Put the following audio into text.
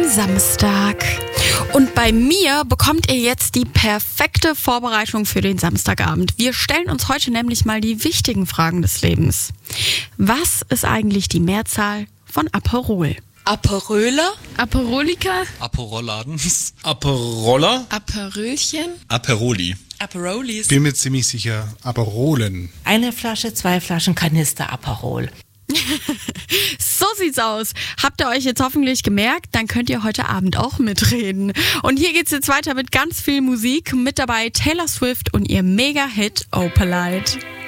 Samstag. Und bei mir bekommt ihr jetzt die perfekte Vorbereitung für den Samstagabend. Wir stellen uns heute nämlich mal die wichtigen Fragen des Lebens. Was ist eigentlich die Mehrzahl von Aperol? Aperöler? Aperolika? Aperolladens. Aperoller? Aperölchen? Aperoli. Aperolis? Bin mir ziemlich sicher. Aperolen. Eine Flasche, 2 Flaschen Kanister Aperol. So sieht's aus. Habt ihr euch jetzt hoffentlich gemerkt? Dann könnt ihr heute Abend auch mitreden. Und hier geht's jetzt weiter mit ganz viel Musik. Mit dabei Taylor Swift und ihr Mega-Hit Opalite.